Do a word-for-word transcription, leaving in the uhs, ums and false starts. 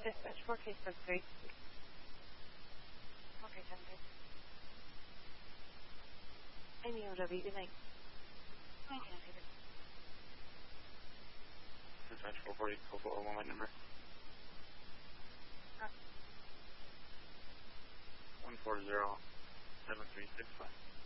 Dispatch four K for three. Okay, ten days. Amy O W, good night. Thank you. Dispatch four forty, four four one, my number. one four zero seven three six five.